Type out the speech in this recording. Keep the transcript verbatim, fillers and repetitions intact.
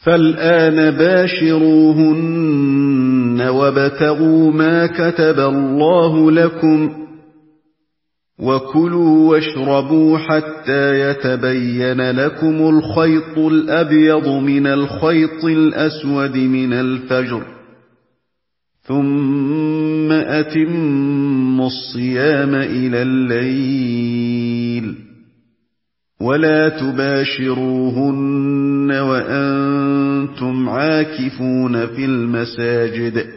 فالآن باشروهن وابتغوا ما كتب الله لكم وكلوا واشربوا حتى يتبين لكم الخيط الأبيض من الخيط الأسود من الفجر ثم أتموا الصيام إلى الليل ولا تباشروهن وأنتم عاكفون في المساجد